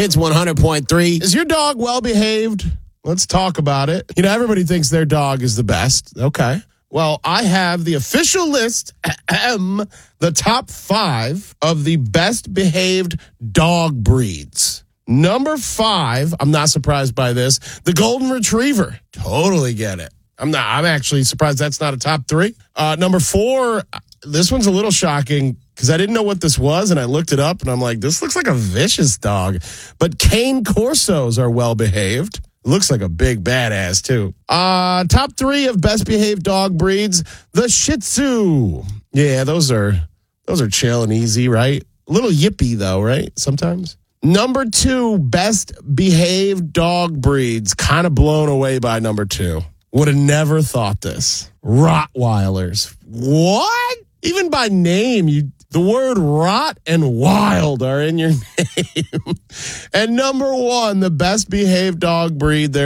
Hits 100.3. Is your dog well behaved? Let's talk about it. You know, everybody thinks their dog is the best. Okay. Well, I have the official list, the top 5 of the best behaved dog breeds. Number 5, I'm not surprised by this, the Golden Retriever. Totally get it. I'm actually surprised that's not a top 3. Number 4, this one's a little shocking because I didn't know what this was, and I looked it up, and I'm like, this looks like a vicious dog. But Cane Corsos are well behaved. Looks like a big badass, too. Top 3 of best behaved dog breeds, the Shih Tzu. Yeah, those are chill and easy, right? A little yippy, though, right? Sometimes. Number 2, best behaved dog breeds. Kind of blown away by number 2. Would have never thought this. Rottweilers. What? Even by name, the word rot and wild are in your name. And number 1, the best behaved dog breed,